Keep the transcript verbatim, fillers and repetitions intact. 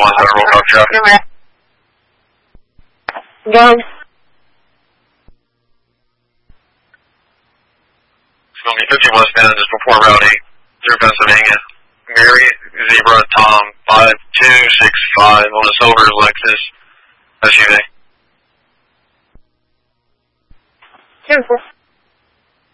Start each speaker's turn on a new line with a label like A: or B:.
A: one, Federal Rock traffic.
B: Go.
A: It's going to be fifty westbound just before Route eight through Pennsylvania. Mary, Zebra, Tom, five two six five on a silver Lexus S U V.
B: Ten four.